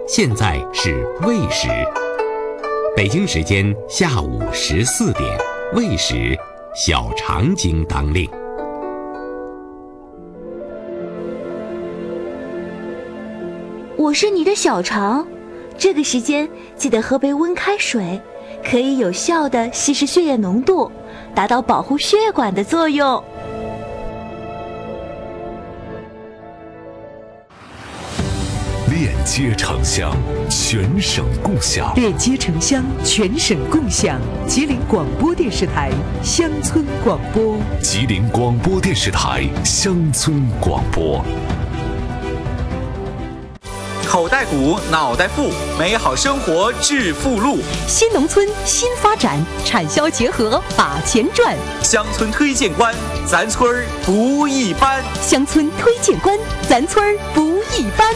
现在是未时，北京时间下午14点，未时，小肠经当令。 我是你的小肠，这个时间记得喝杯温开水，可以有效地稀释血液浓度，达到保护血管的作用。 链接城乡，全省共享。 链接城乡，全省共享。吉林广播电视台乡村广播。 吉林广播电视台乡村广播。 口袋鼓，脑袋富，美好生活致富路。 新农村新发展，产销结合把钱赚。 乡村推荐官，咱村儿不一般。 乡村推荐官，咱村儿不一般。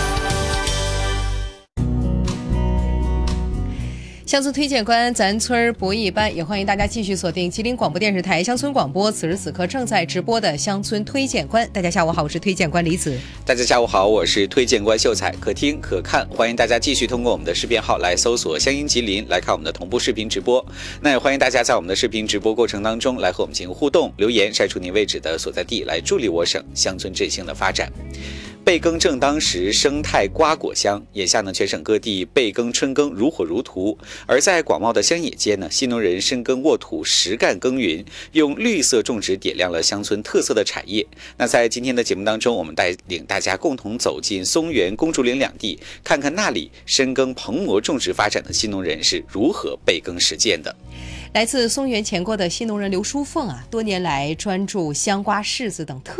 乡村推荐官，咱村儿不一般，也欢迎大家继续锁定吉林广播电视台乡村广播，此时此刻正在直播的乡村推荐官。大家下午好，我是推荐官李子。 大家下午好，我是推荐官秀才。可听可看，欢迎大家继续通过我们的视频号来搜索乡音吉林，来看我们的同步视频直播。那也欢迎大家在我们的视频直播过程当中来和我们进行互动，留言晒出您位置的所在地，来助力我省乡村振兴的发展。备耕正当时，生态瓜果香。眼下呢，全省各地备耕春耕如火如荼，而在广袤的乡野间呢，新农人深耕沃土，实干耕耘，用绿色种植点亮了乡村特色的产业。那在今天的节目当中，我们带领大家共同走进松原、公主岭两地，看看那里深耕蓬勃种植发展的新农人是如何备耕实践的。 来自松原前郭的新农人刘淑凤多年来专注香瓜、柿子等特